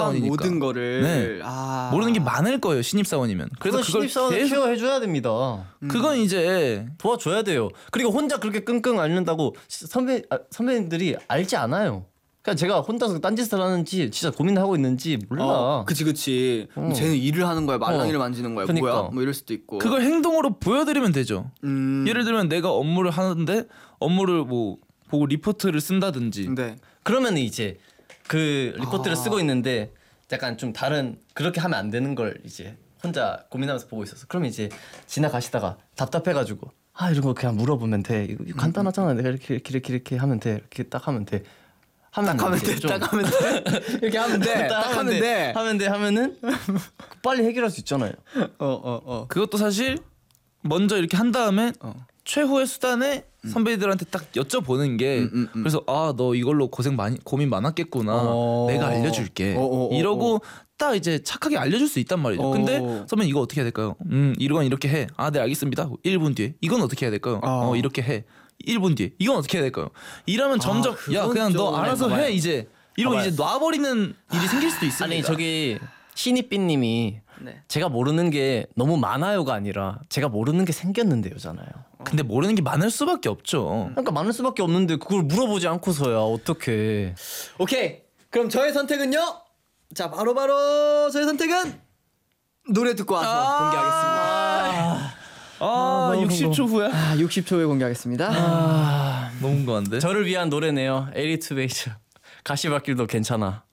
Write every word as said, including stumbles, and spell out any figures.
신입사원이니까 모든 거를 네. 아... 모르는 게 많을 거예요 신입사원이면. 그래서 신입사원을 계속... 케어해줘야 됩니다. 음. 그건 이제 도와줘야 돼요. 그리고 혼자 그렇게 끙끙 앓는다고 선배 아, 선배님들이 알지 않아요. 그냥 제가 혼자서 딴짓을 하는지 진짜 고민하고 있는지 몰라. 어, 그치 그치. 어. 쟤는 일을 하는 거야, 말랑이를 어. 만지는 거야, 그러니까. 뭐야? 뭐 이럴 수도 있고. 그걸 행동으로 보여드리면 되죠. 음. 예를 들면 내가 업무를 하는데 업무를 뭐 보고 리포트를 쓴다든지. 네. 그러면 이제 그 리포트를 아. 쓰고 있는데 약간 좀 다른 그렇게 하면 안 되는 걸 이제 혼자 고민하면서 보고 있었어. 그러면 이제 지나가시다가 답답해가지고 아 이런 거 그냥 물어보면 돼. 이거, 이거 간단하잖아. 내가 이렇게 이렇게 이렇게 이렇게 하면 돼. 이렇게 딱 하면 돼. 하면 딱 하면 돼. 딱 하면 돼. 이렇게 하면 돼. 딱 하면 돼. 돼. 하면 돼. 하면은 빨리 해결할 수 있잖아요. 어, 어, 어. 그것도 사실 먼저 이렇게 한 다음에 어. 최후의 수단에 음. 선배들한테 딱 여쭤보는 게 음, 음, 음. 그래서 아 너 이걸로 고생 많이 고민 많았겠구나. 어. 내가 알려줄게. 어, 어, 어, 이러고 어. 딱 이제 착하게 알려줄 수 있단 말이죠. 어. 근데 선배님 이거 어떻게 해야 될까요? 음 이건 이렇게 해. 아 네 알겠습니다. 일 분 뒤에 이건 어떻게 해야 될까요? 어, 어 이렇게 해. 일 분 뒤에 이건 어떻게 해야 될까요? 이러면 점점 아, 야 그냥 너 알아서 해 이제 이러고 봐봐요. 이제 놔버리는 일이 생길 수도 있습니다. 아니 저기 신입비님이 네. 제가 모르는 게 너무 많아요가 아니라 제가 모르는 게 생겼는데요잖아요. 근데 모르는 게 많을 수밖에 없죠. 그러니까 많을 수밖에 없는데 그걸 물어보지 않고서야 어떡해. 오케이 그럼 저의 선택은요. 자 바로바로 바로 저의 선택은 노래 듣고 와서 아~ 공개하겠습니다. 아, 아, 아 육십 초 후에 아, 육십 초 후에 공개하겠습니다. 아, 너무 궁금한데. 저를 위한 노래네요. 에리투베이스 가시밭길도 괜찮아.